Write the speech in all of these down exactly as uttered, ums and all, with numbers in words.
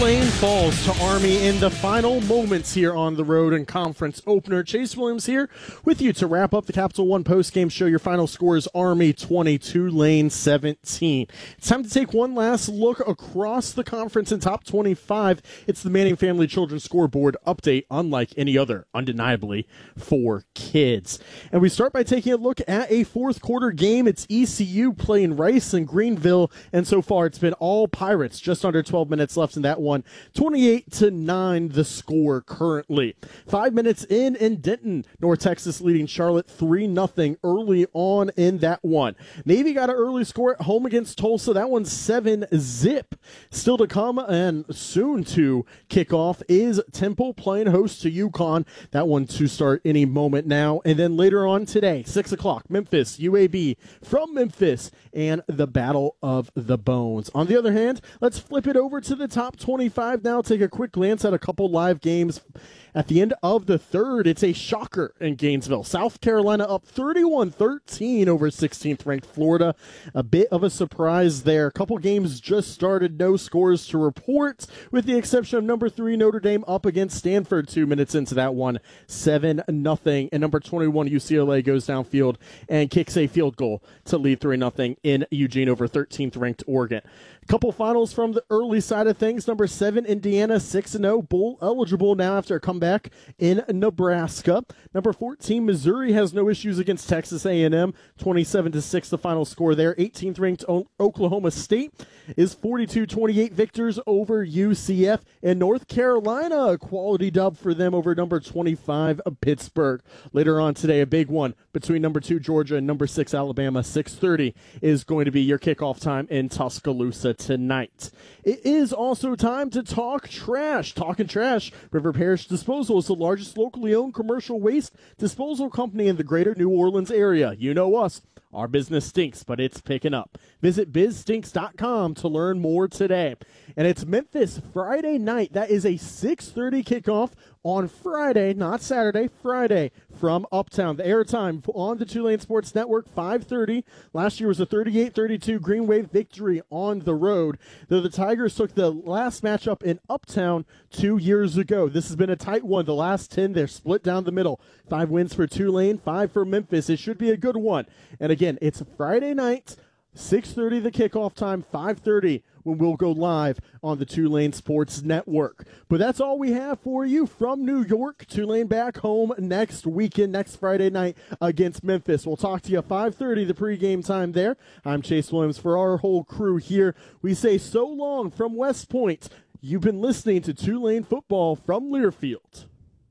Tulane falls to Army in the final moments here on the road and conference opener. Chase Williams here with you to wrap up the Capital One postgame show. Your final score is Army twenty, Tulane seventeen. It's time to take one last look across the conference in top twenty-five. It's the Manning Family Children's Scoreboard update, unlike any other, undeniably, for kids. And we start by taking a look at a fourth quarter game. It's E C U playing Rice in Greenville, and so far it's been all Pirates. Just under twelve minutes left in that one. twenty-eight to nine the score currently. Five minutes in in Denton, North Texas leading Charlotte three nothing early on in that one. Navy got an early score at home against Tulsa. That one's seven zip. Still to come and soon to kick off is Temple playing host to UConn. That one to start any moment now. And then later on today, six o'clock, Memphis, U A B from Memphis, and the Battle of the Bones. On the other hand, let's flip it over to the top twenty-five now. Take a quick glance at a couple live games. At the end of the third, it's a shocker in Gainesville. South Carolina up thirty-one thirteen over sixteenth-ranked Florida. A bit of a surprise there. A couple games just started, no scores to report, with the exception of number three Notre Dame up against Stanford two minutes into that one, seven nothing. And number twenty-one U C L A goes downfield and kicks a field goal to lead three nothing in Eugene over thirteenth-ranked Oregon. A couple finals from the early side of things. Number seven, Indiana, six and oh, bowl eligible now after a comeback in Nebraska. Number fourteen, Missouri has no issues against Texas A and M, twenty-seven to six the final score there. eighteenth-ranked o- Oklahoma State is forty-two twenty-eight victors over U C F. And North Carolina, a quality dub for them over number twenty-five, Pittsburgh. Later on today, a big one between number two, Georgia, and number six, Alabama. six thirty is going to be your kickoff time in Tuscaloosa tonight. It is also time to talk trash. Talking trash, River Parish Disposal is the largest locally owned commercial waste disposal company in the greater New Orleans area. You know us. Our business stinks, but it's picking up. Visit biz stinks dot com to learn more today. And it's Memphis Friday night. That is a six thirty kickoff on Friday, not Saturday, Friday, from Uptown. The airtime on the Tulane Sports Network, five thirty. Last year was a thirty-eight thirty-two Green Wave victory on the road, though the Tigers took the last matchup in Uptown two years ago. This has been a tight one. The last ten, they're split down the middle. Five wins for Tulane, five for Memphis. It should be a good one. And again, it's Friday night, six thirty the kickoff time, five thirty when we'll go live on the Tulane Sports Network. But that's all we have for you from New York. Tulane back home next weekend, next Friday night against Memphis. We'll talk to you at five thirty, the pregame time there. I'm Chase Williams. For our whole crew here, we say so long from West Point. You've been listening to Tulane football from Learfield.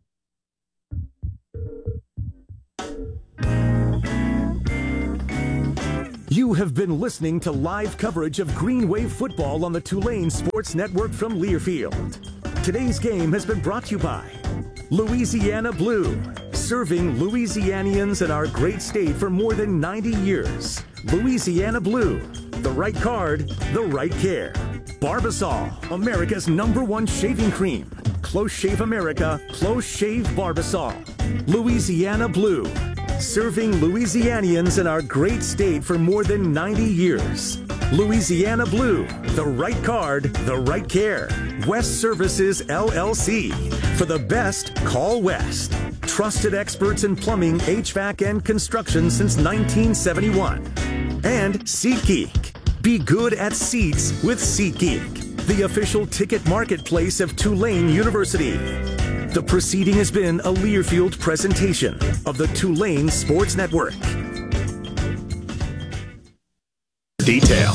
You have been listening to live coverage of Green Wave football on the Tulane Sports Network from Learfield. Today's game has been brought to you by Louisiana Blue, serving Louisianians in our great state for more than ninety years. Louisiana Blue, the right card, the right care. Barbasol, America's number one shaving cream. Close Shave America, Close Shave Barbasol. Louisiana Blue, serving Louisianians in our great state for more than ninety years. Louisiana Blue, the right card, the right care. West Services, L L C. For the best, call West. Trusted experts in plumbing, H V A C, and construction since nineteen seventy-one. And SeatGeek. Be good at seats with SeatGeek, the official ticket marketplace of Tulane University. The proceeding has been a Learfield presentation of the Tulane Sports Network. Detail.